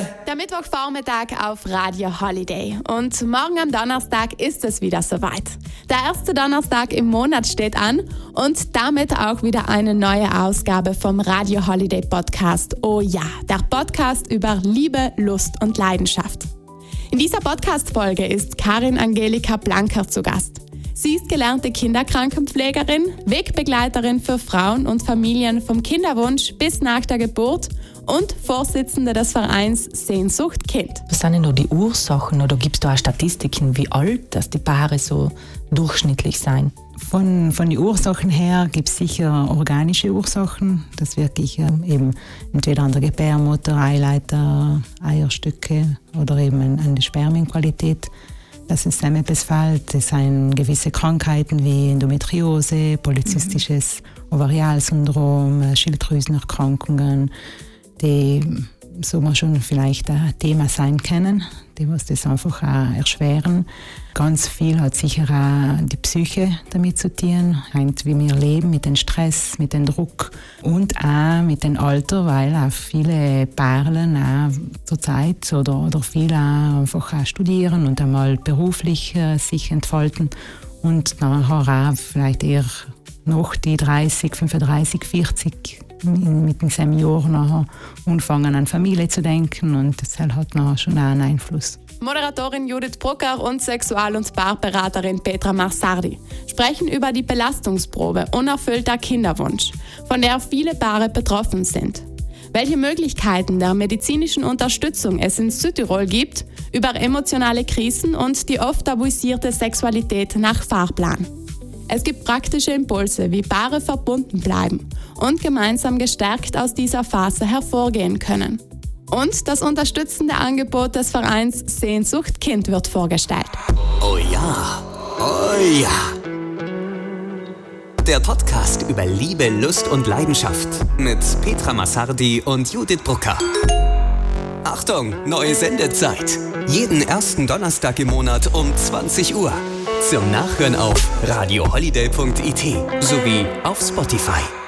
Der Mittwochvormittag auf Radio Holiday. Und morgen am Donnerstag ist es wieder soweit. Der erste Donnerstag im Monat steht an und damit auch wieder eine neue Ausgabe vom Radio Holiday Podcast. Oh ja, der Podcast über Liebe, Lust und Leidenschaft. In dieser Podcast-Folge ist Karin Angelika Blanker zu Gast. Sie ist gelernte Kinderkrankenpflegerin, Wegbegleiterin für Frauen und Familien vom Kinderwunsch bis nach der Geburt und Vorsitzende des Vereins Sehnsucht Kind. Was sind denn da die Ursachen oder gibt es da auch Statistiken, wie alt dass die Paare so durchschnittlich sein? Von den Ursachen her gibt es sicher organische Ursachen, dass wirklich eben entweder an der Gebärmutter, Eileiter, Eierstöcke oder eben an der Spermienqualität, dass es etwas fällt. Es sind gewisse Krankheiten wie Endometriose, polyzystisches Ovarialsyndrom, Schilddrüsenerkrankungen, die so man schon vielleicht ein Thema sein können, die was das einfach auch erschweren. Ganz viel hat sicher auch die Psyche damit zu tun, wie wir leben, mit dem Stress, mit dem Druck und auch mit dem Alter, weil auch viele Paare auch zur Zeit oder viele auch einfach auch studieren und einmal beruflich sich entfalten und nachher auch vielleicht eher noch die 30, 35, 40 mit den Senioren nachher anfangen an Familie zu denken und das hat nachher schon auch einen Einfluss. Moderatorin Judith Brucker und Sexual- und Paarberaterin Petra Marsardi sprechen über die Belastungsprobe unerfüllter Kinderwunsch, von der viele Paare betroffen sind. Welche Möglichkeiten der medizinischen Unterstützung es in Südtirol gibt, über emotionale Krisen und die oft tabuisierte Sexualität nach Fahrplan. Es gibt praktische Impulse, wie Paare verbunden bleiben und gemeinsam gestärkt aus dieser Phase hervorgehen können. Und das unterstützende Angebot des Vereins Sehnsucht Kind wird vorgestellt. Oh ja, oh ja. Der Podcast über Liebe, Lust und Leidenschaft mit Petra Marsardi und Judith Brucker. Achtung, neue Sendezeit. Jeden ersten Donnerstag im Monat um 20 Uhr. Zum Nachhören auf radioholiday.it sowie auf Spotify.